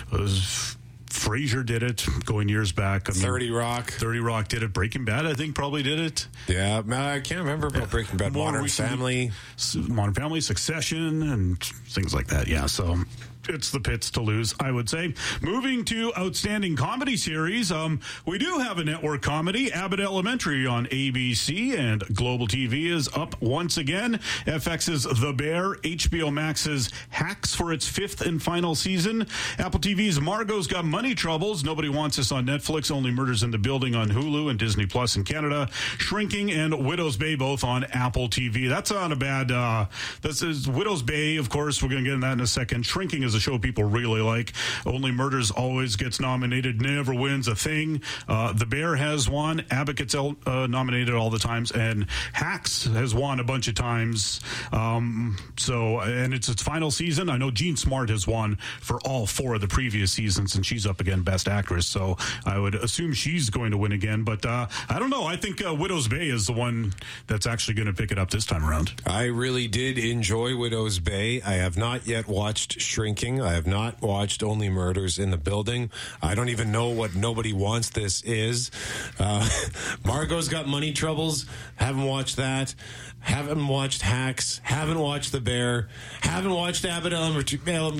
S11: was Frasier did it going years back. I mean,
S10: thirty Rock.
S11: thirty Rock did it. Breaking Bad, I think, probably did it.
S10: Yeah, I can't remember about Breaking Bad.
S11: More
S10: Modern
S11: recently,
S10: Family.
S11: Modern Family, Succession, and things like that. Yeah, so it's the Pits to lose, I would say. Moving to Outstanding Comedy Series, um, we do have a network comedy, Abbott Elementary on A B C, and Global T V is up once again. F X's The Bear, H B O Max's Hacks for its fifth and final season. Apple T V's Margot's Got Money Troubles, Nobody Wants Us on Netflix, Only Murders in the Building on Hulu and Disney Plus in Canada. Shrinking and Widow's Bay both on Apple T V. That's not a bad, uh, this is Widow's Bay, of course, we're going to get in that in a second. Shrinking is a show people really like. Only Murders always gets nominated, never wins a thing. Uh, The Bear has won. Abbott gets uh, nominated all the times, and Hacks has won a bunch of times. Um, so, and it's its final season. I know Jean Smart has won for all four of the previous seasons, and she's up again, Best Actress. So I would assume she's going to win again. But uh, I don't know. I think uh, Widow's Bay is the one that's actually going to pick it up this time around.
S10: I really did enjoy Widow's Bay. I have not yet watched Shrinking. I have not watched Only Murders in the Building. I don't even know what Nobody Wants This is. Uh, Margot's Got Money Troubles. Haven't watched that. Haven't watched Hacks. Haven't watched The Bear. Haven't watched Abbott Elementary.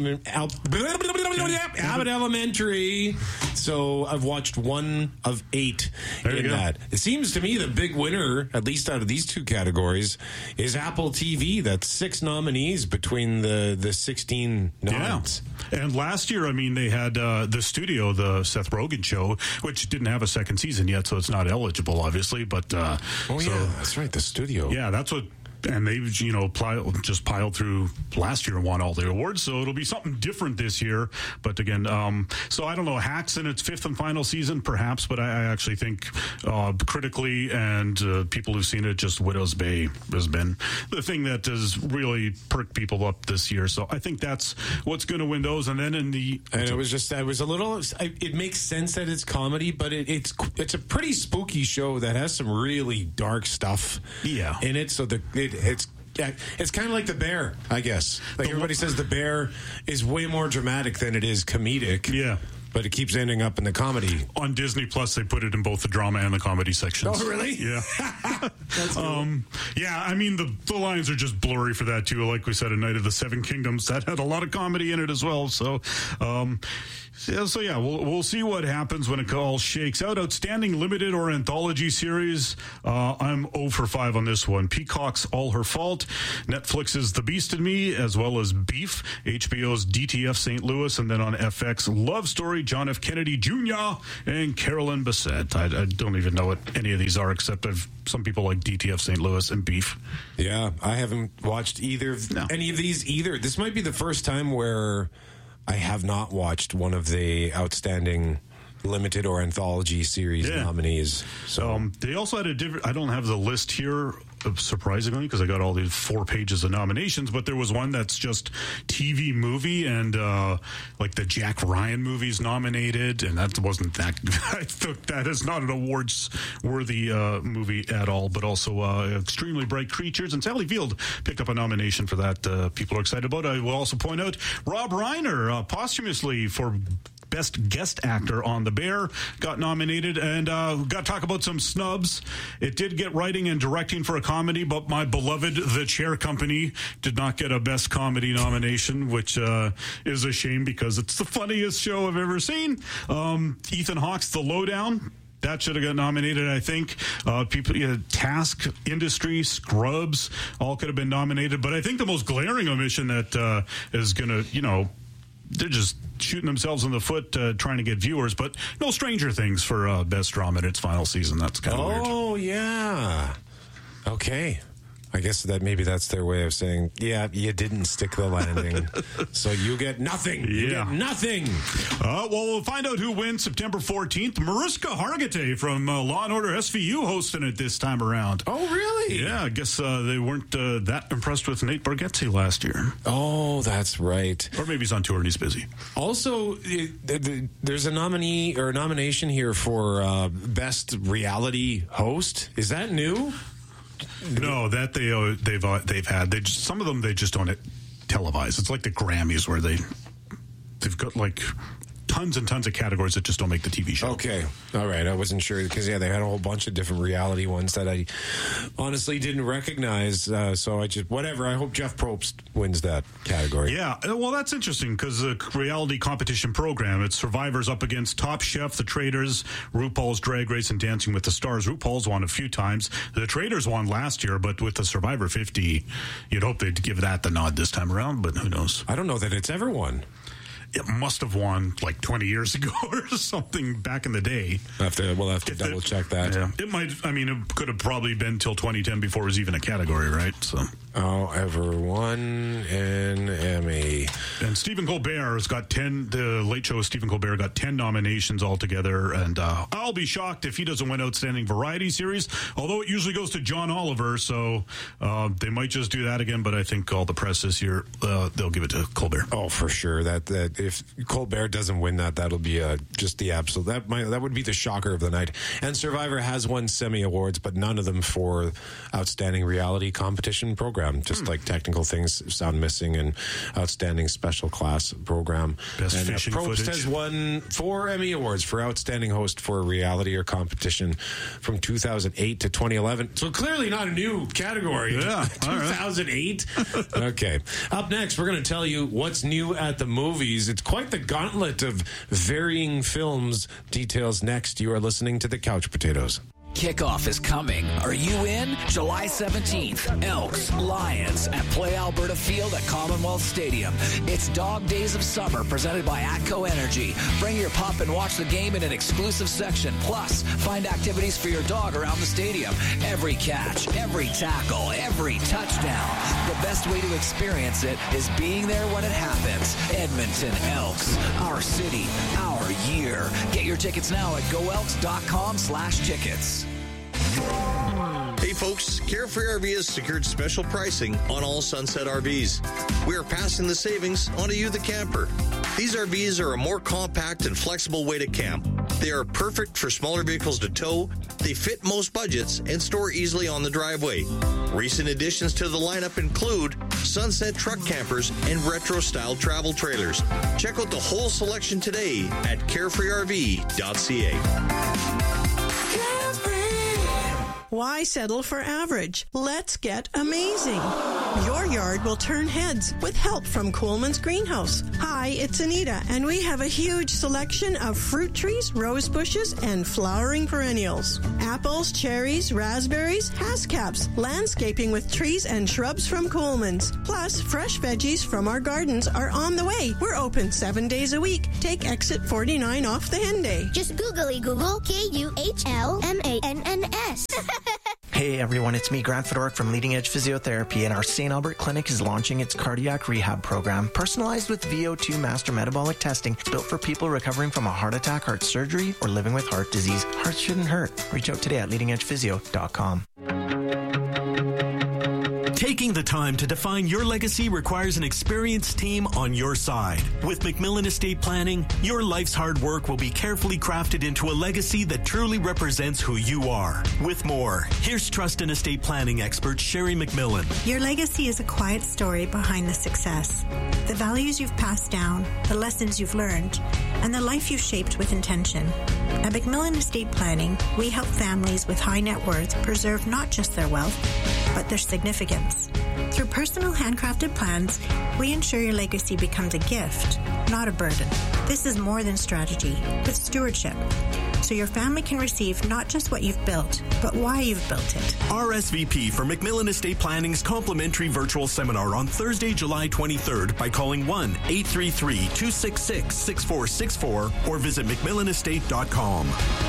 S10: Abbott Elementary. So I've watched one of eight
S11: There
S10: in
S11: you go.
S10: that. It seems to me the big winner, at least out of these two categories, is Apple T V. That's six nominees between the, the sixteen nods.
S11: Yeah. And last year, I mean, they had uh, The Studio, the Seth Rogen show, which didn't have a second season yet, so it's not eligible, obviously. But uh,
S10: Oh,
S11: so,
S10: yeah, that's right, The Studio.
S11: Yeah, that's what and they've, you know, piled, just piled through last year and won all the awards. So it'll be something different this year. But again, um, so I don't know, Hacks in its fifth and final season, perhaps, but I, I actually think uh, critically and uh, people who've seen it, just Widow's Bay has been the thing that has really perked people up this year. So I think that's what's going to win those. And then in the...
S10: And it was just, I was a little, it makes sense that it's comedy, but it, it's it's a pretty spooky show that has some really dark stuff
S11: yeah.
S10: in it. So the it, it's it's kind of like The Bear, I guess. Like everybody says The Bear is way more dramatic than it is comedic.
S11: Yeah.
S10: But it keeps ending up in the comedy.
S11: On Disney Plus, they put it in both the drama and the comedy sections.
S10: Oh, really?
S11: Yeah.
S10: That's cool.
S11: Um, yeah, I mean, the, the lines are just blurry for that, too. Like we said, A Night of the Seven Kingdoms, that had a lot of comedy in it as well. So, um, yeah, so yeah, we'll, we'll see what happens when it all shakes out. Outstanding limited or anthology series. Uh, I'm zero for five on this one. Peacock's All Her Fault. Netflix's The Beast in Me, as well as Beef. H B O's D T F Saint Louis. And then on F X, Love Story, John F. Kennedy Junior and Carolyn Bessette. I, I don't even know what any of these are, except I've some people like D T F Saint Louis and Beef.
S10: Yeah, I haven't watched either
S11: no.
S10: any of these either. This might be the first time where I have not watched one of the outstanding limited or anthology series
S11: yeah.
S10: nominees. So
S11: um, they also had a different. I don't have the list here, surprisingly, because I got all these four pages of nominations. But there was one that's just T V movie, and uh, like the Jack Ryan movies nominated, and that wasn't that. I took that as not an awards worthy uh, movie at all. But also uh, Extremely Bright Creatures, and Sally Field picked up a nomination for that. Uh, people are excited about. I will also point out Rob Reiner uh, posthumously for Best Guest Actor on The Bear got nominated, and uh, got to talk about some snubs. It did get writing and directing for a comedy, but my beloved The Chair Company did not get a Best Comedy nomination, which uh, is a shame because it's the funniest show I've ever seen. Um, Ethan Hawke's The Lowdown. That should have got nominated, I think. Uh, people, you know, Task, Industry, Scrubs, all could have been nominated. But I think the most glaring omission that uh, is going to, you know, they're just shooting themselves in the foot uh, trying to get viewers, but no Stranger Things for uh, Best Drama in its final season. That's kind of
S10: oh,
S11: weird.
S10: Oh, yeah. Okay. I guess that maybe that's their way of saying, yeah, you didn't stick the landing, so you get nothing. You
S11: yeah.
S10: get nothing.
S11: Uh, well, we'll find out who wins September fourteenth. Mariska Hargitay from uh, Law and Order S V U hosting it this time around.
S10: Oh, really?
S11: Yeah, I guess uh, they weren't uh, that impressed with Nate Bargatze last year.
S10: Oh, that's right.
S11: Or maybe he's on tour and he's busy.
S10: Also, it, there's a nominee or a nomination here for uh, Best Reality Host. Is that new?
S11: No, that they uh, they've uh, they've had. They just, some of them they just don't televise. It's like the Grammys where they they've got like tons and tons of categories that just don't make the T V show.
S10: Okay, all right. I wasn't sure because yeah, they had a whole bunch of different reality ones that I honestly didn't recognize. Uh, so I just whatever. I hope Jeff Probst wins that category.
S11: Yeah, well, that's interesting because the reality competition program, it's Survivor's up against Top Chef, The Traitors, RuPaul's Drag Race, and Dancing with the Stars. RuPaul's won a few times. The Traitors won last year, but with the Survivor fifty, you'd hope they'd give that the nod this time around. But who knows?
S10: I don't know that it's ever won.
S11: It must have won like twenty years ago or something back in the day.
S10: We'll have to, we'll have to double it, check that.
S11: Yeah. It might, I mean, it could have probably been till twenty ten before it was even a category, right? So.
S10: Oh, ever won an Emmy.
S11: And Stephen Colbert has got ten, the Late Show with Stephen Colbert got ten nominations altogether. And uh, I'll be shocked if he doesn't win Outstanding Variety Series, although it usually goes to John Oliver. So uh, they might just do that again. But I think all the press this year, uh, they'll give it to Colbert.
S10: Oh, for sure. That, that if Colbert doesn't win that, that'll be uh, just the absolute, that might, that would be the shocker of the night. And Survivor has won semi awards, but none of them for Outstanding Reality Competition Program. Just hmm. like technical things sound missing and Outstanding Special Class Program.
S11: Best
S10: and,
S11: fishing
S10: uh, Probst
S11: footage.
S10: has won four Emmy Awards for Outstanding Host for a Reality or Competition from two thousand eight to twenty eleven. So clearly not a new category.
S11: Yeah.
S10: two thousand eight. Okay. Up next, we're going to tell you what's new at the movies. It's quite the gauntlet of varying films. Details next. You are listening to The Couch Potatoes.
S3: Kickoff is coming. Are you in? July seventeenth, Elks, Lions at Play Alberta Field at Commonwealth Stadium. It's Dog Days of Summer presented by ATCO Energy. Bring your pup and watch the game in an exclusive section. Plus, find activities for your dog around the stadium. Every catch, every tackle, every touchdown. The best way to experience it is being there when it happens. Edmonton Elks, our city, our year. Get your tickets now at go elks dot com slash tickets.
S4: Hey folks, Carefree R V has secured special pricing on all Sunset R Vs. We are passing the savings on to you, the camper. These R Vs are a more compact and flexible way to camp. They are perfect for smaller vehicles to tow, they fit most budgets, and store easily on the driveway. Recent additions to the lineup include Sunset truck campers and retro-style travel trailers. Check out the whole selection today at carefree r v dot c a.
S5: Why settle for average? Let's get amazing. Your yard will turn heads with help from Coolman's Greenhouse. Hi, it's Anita, and we have a huge selection of fruit trees, rose bushes, and flowering perennials. Apples, cherries, raspberries, hascaps, landscaping with trees and shrubs from Coolman's. Plus, fresh veggies from our gardens are on the way. We're open seven days a week. Take exit forty-nine off the Henday.
S14: Just googly Google K U H L M A N N S.
S16: Hey everyone, it's me, Grant Fedoruk from Leading Edge Physiotherapy, and our Saint Albert Clinic is launching its cardiac rehab program, personalized with V O two master metabolic testing, built for people recovering from a heart attack, heart surgery, or living with heart disease. Hearts shouldn't hurt. Reach out today at leading edge physio dot com.
S23: Taking the time to define your legacy requires an experienced team on your side. With McMillan Estate Planning, your life's hard work will be carefully crafted into a legacy that truly represents who you are. With more, here's trust and estate planning expert Sherry McMillan.
S24: Your legacy is a quiet story behind the success. The values you've passed down, the lessons you've learned, and the life you've shaped with intention. At McMillan Estate Planning, we help families with high net worth preserve not just their wealth, but their significance. Through personal handcrafted plans, we ensure your legacy becomes a gift, not a burden. This is more than strategy, it's stewardship. So your family can receive not just what you've built, but why you've built it.
S23: R S V P for McMillan Estate Planning's complimentary virtual seminar on Thursday, July twenty-third by calling one eight three three, two six six, six four six four or visit mcmillan estate dot com.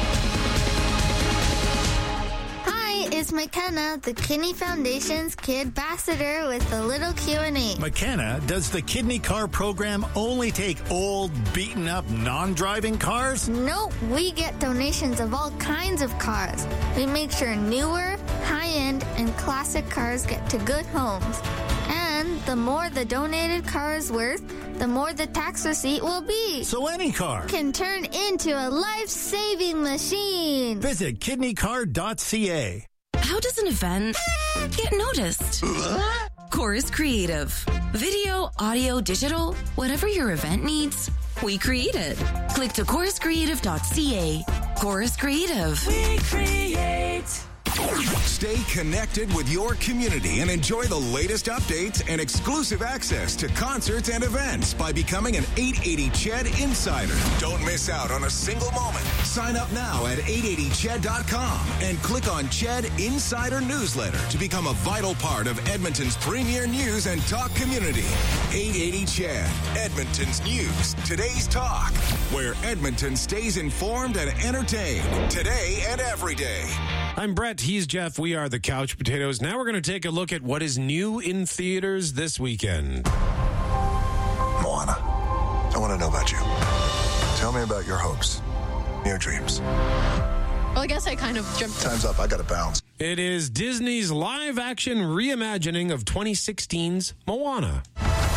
S14: It's McKenna, the Kidney Foundation's Kid Ambassador, with a little Q and A.
S18: McKenna, does the Kidney Car program only take old, beaten-up, non-driving cars?
S14: Nope, we get donations of all kinds of cars. We make sure newer, high-end, and classic cars get to good homes. And the more the donated car is worth, the more the tax receipt will be.
S18: So any car
S14: can turn into a life-saving machine.
S18: Visit kidney car dot c a.
S19: How does an event get noticed? Chorus Creative. Video, audio, digital, whatever your event needs, we create it. Click to chorus creative dot c a. Chorus Creative.
S22: We create.
S15: Stay connected with your community and enjoy the latest updates and exclusive access to concerts and events by becoming an eight eighty C H E D Insider. Don't miss out on a single moment. Sign up now at eight eighty C H E D dot com and click on C H E D Insider Newsletter to become a vital part of Edmonton's premier news and talk community. eight eighty C H E D, Edmonton's news, today's talk, where Edmonton stays informed and entertained today and every day.
S10: I'm Brett. He's Jeff. We are the Couch Potatoes. Now we're going to take a look at what is new in theaters this weekend.
S20: Moana, I want to know about you. Tell me about your hopes, your dreams.
S21: Well, I guess I kind of jumped.
S20: Time's up. I got to bounce.
S10: It is Disney's live-action reimagining of twenty sixteen's Moana.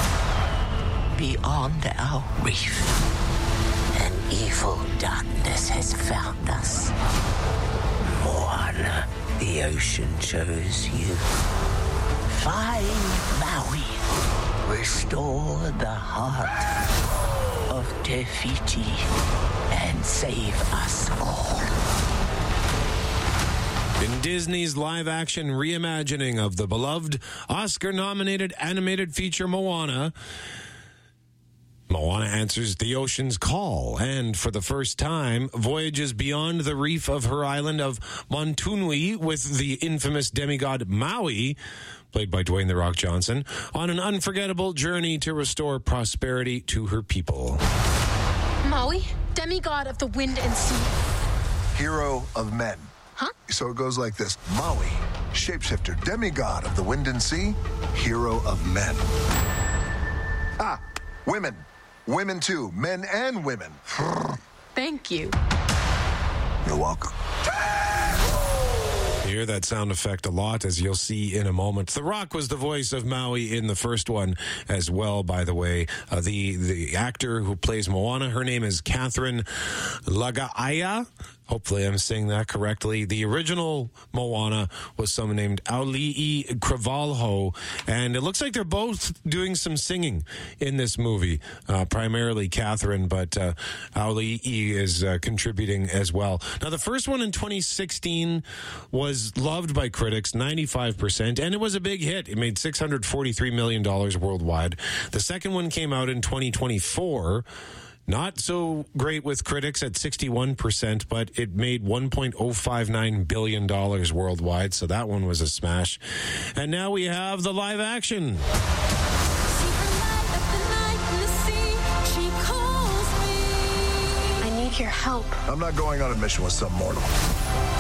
S30: Beyond our reef, an evil darkness has found us. Moana, the ocean chose you. Find Maui. Restore the heart of Te Fiti and save us all.
S10: In Disney's live-action reimagining of the beloved Oscar-nominated animated feature Moana, Moana answers the ocean's call, and for the first time, voyages beyond the reef of her island of Motunui with the infamous demigod Maui, played by Dwayne "The Rock" Johnson, on an unforgettable journey to restore prosperity to her people.
S21: Maui, demigod of the wind and sea.
S20: Hero of men.
S21: Huh?
S20: So it goes like this. Maui, shapeshifter, demigod of the wind and sea, hero of men. Ah, women. Women too. Men and women.
S21: Thank you.
S20: You're welcome.
S10: You hear that sound effect a lot, as you'll see in a moment. The Rock was the voice of Maui in the first one as well, by the way. Uh, the, the actor who plays Moana, her name is Catherine Laga'aya. Hopefully I'm saying that correctly. The original Moana was someone named Auli'i Cravalho, and it looks like they're both doing some singing in this movie, uh, primarily Catherine, but uh, Auli'i is uh, contributing as well. Now, the first one in twenty sixteen was loved by critics, ninety-five percent, and it was a big hit. It made six hundred forty-three million dollars worldwide. The second one came out in twenty twenty-four. Not so great with critics at sixty-one percent, but it made one point oh five nine billion dollars worldwide, so that one was a smash. And now we have the live action.
S21: I need your help.
S20: I'm not going on a mission with some mortal.